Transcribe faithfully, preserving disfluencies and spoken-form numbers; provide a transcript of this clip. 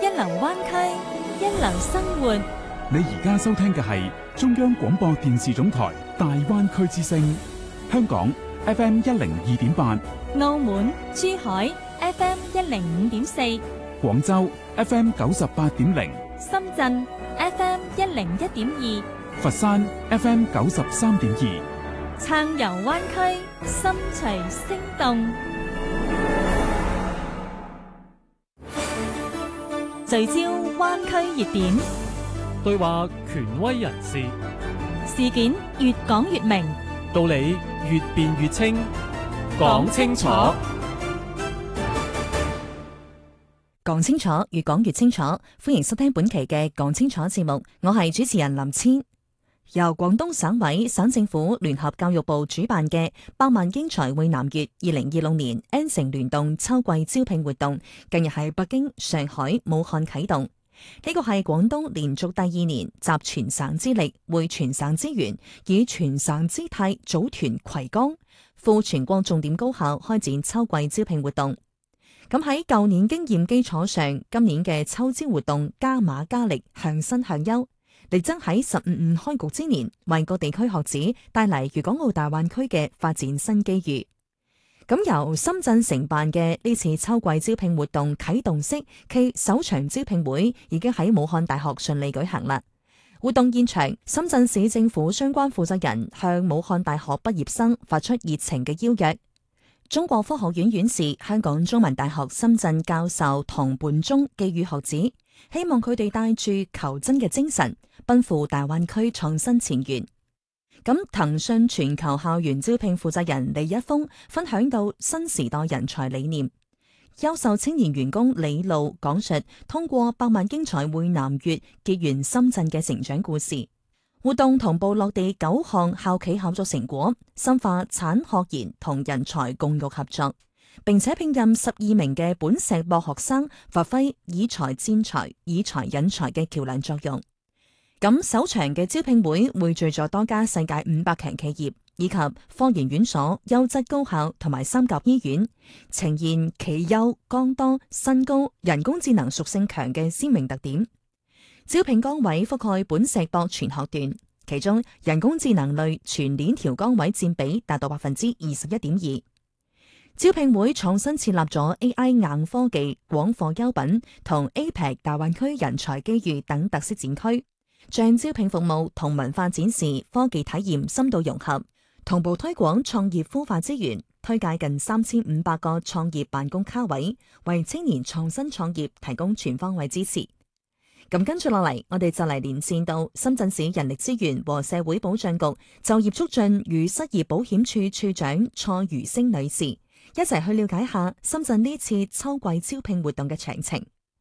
流灣區，一流生活。 你而家收聽嘅係中央廣播電視總台大灣區之聲，香港 F M 一零二點八， 澳門、珠海 F M 一零五點四， 廣州 F M 九十八點零， 深圳 F M 一零一點二， 佛山 F M 九十三點二。 撐遊灣區，心隨聲動。聚焦灣區熱點， 對話權威人士， 事件越講越明， 道理越辯越清，講清楚， 講清楚，越講越清楚。歡迎收聽本期嘅講清楚節目，我係主持人林千。由廣東省委、省政府聯合教育部主辦嘅百萬英才匯南粵二零二六年 N 城聯動秋季招聘活動，近日喺北京、上海、武漢啟動。呢個係廣東連續第二年集全省之力、匯全省資源，以全省姿態組團葵江赴全國重點高校開展秋季招聘活動。咁喺舊年經驗基礎上，今年嘅秋招活動加碼加力，向新向優，力爭喺十五五開局之年，為各地區學子帶嚟粵港澳大灣區嘅發展新機遇。咁由深圳承辦嘅呢次秋季招聘活動啟動式暨首場招聘會已經喺武漢大學順利舉行啦。活動現場，深圳市政府相關負責人向武漢大學畢業生發出熱情嘅邀約。中國科學院院士、香港中文大學深圳教授唐半忠寄語學子，希望佢哋帶住求真嘅精神，奔赴大灣區創新前沿。咁騰訊全球校園招聘負責人李一峰分享到新時代人才理念，優秀青年員工李路講述通過百萬英才匯南粵結緣深圳嘅成長故事。活動同步落地九項校企合作成果，深化產學研同人才共育合作，並且聘任十二名嘅本碩博學生，發揮以才戰才、以才引才嘅橋樑作用。咁首場嘅招聘會匯聚咗多家世界五百強企業以及科研院所、優質高校同埋三甲醫院，呈現企優、崗多、薪高、人工智能屬性強嘅鮮明特點。招聘崗位覆蓋本碩博全學段，其中人工智能類全鏈條崗位佔比達到百分之二十一點二。招聘會創新設立咗 A I 硬科技廣貨優品同 A P E C 大灣區人才機遇等特色展區，將招聘服務同文化展示、科技體驗深度融合，同步推廣創業孵化資源，推介近三千五百個創業辦公卡位，為青年創新創業提供全方位支持。咁跟住落嚟，我哋就嚟連線到深圳市人力資源和社會保障局就業促進與失業保險處處長蔡如星女士，一齊去了解下深圳呢次秋季招聘活動嘅詳情。